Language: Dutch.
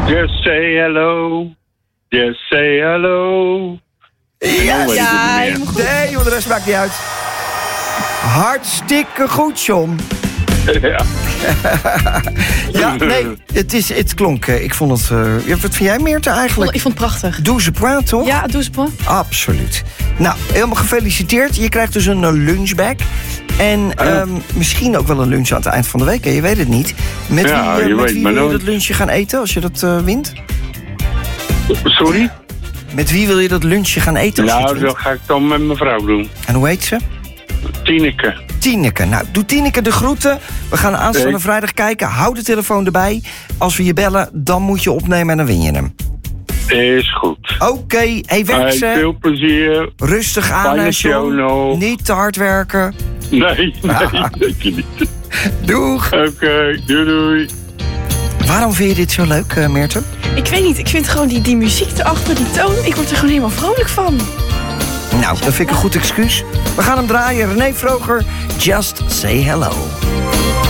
Just say hello. Just say hello. Ja, ja. Nee, joh, de rest maakt niet uit. Hartstikke goed, John. Ja. Ja, nee, het klonk. Ik vond het... wat vind jij, Meerte, eigenlijk? Ik vond het prachtig. Douze Point, toch? Ja, douze point. Absoluut. Nou, helemaal gefeliciteerd. Je krijgt dus een lunchbag. En misschien ook wel een lunch aan het eind van de week. Hè? Je weet het niet. Met wie wil je dat lunchje gaan eten als je dat wint? Sorry? Met wie wil je dat lunchje gaan eten als je het wint? Dat ga ik dan met mijn vrouw doen. En hoe heet ze? Tineke. Nou, doe Tineke de groeten. We gaan aanstaande vrijdag kijken. Hou de telefoon erbij. Als we je bellen, dan moet je opnemen en dan win je hem. Is goed. Oké, hey, wensen. Veel plezier. Rustig aan, John. Niet te hard werken. Nee, dat je niet. Doeg. Oké, doei. Waarom vind je dit zo leuk, Meerte? Ik weet niet, ik vind gewoon die muziek erachter, die toon... ik word er gewoon helemaal vrolijk van. Nou, dat vind ik een goed excuus. We gaan hem draaien. René Vroger, Just Say Hello.